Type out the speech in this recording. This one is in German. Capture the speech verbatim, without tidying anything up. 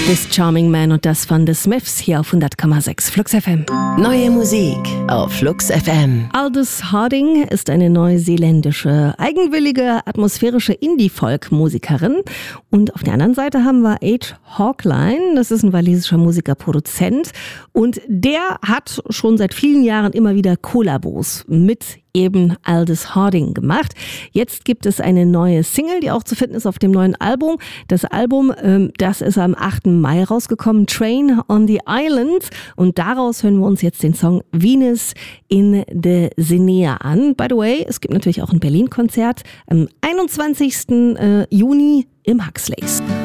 This Charming Man und das von The Smiths hier auf hundert Komma sechs Flux F M. Neue Musik auf Flux F M. Aldous Harding ist eine neuseeländische, eigenwillige, atmosphärische Indie-Folk-Musikerin. Und auf der anderen Seite haben wir Age Hawkline, das ist ein walisischer Musiker, Produzent. Und der hat schon seit vielen Jahren immer wieder Kollabos mit eben Aldous Harding gemacht. Jetzt gibt es eine neue Single, die auch zu finden ist auf dem neuen Album. Das Album, ähm, das ist am achten Mai rausgekommen, Train on the Island. Und daraus hören wir uns jetzt den Song Venus in the Sinea an. By the way, es gibt natürlich auch ein Berlin-Konzert am einundzwanzigsten Juni im Huxleys.